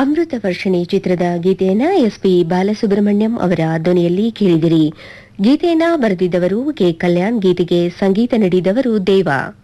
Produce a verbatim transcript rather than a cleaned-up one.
ಅಮೃತ ವರ್ಷಿಣಿ ಚಿತ್ರದ ಗೀತೆಯನ್ನ ಎಸ್ಪಿ ಬಾಲಸುಬ್ರಹ್ಮಣ್ಯಂ ಅವರ ಧ್ವನಿಯಲ್ಲಿ ಕೇಳಿದಿರಿ. ಗೀತೆಯನ್ನ ಬರೆದಿದ್ದವರು ಕೆ ಕಲ್ಯಾಣ್, ಗೀತೆಗೆ ಸಂಗೀತ ನೀಡಿದವರು ದೇವ.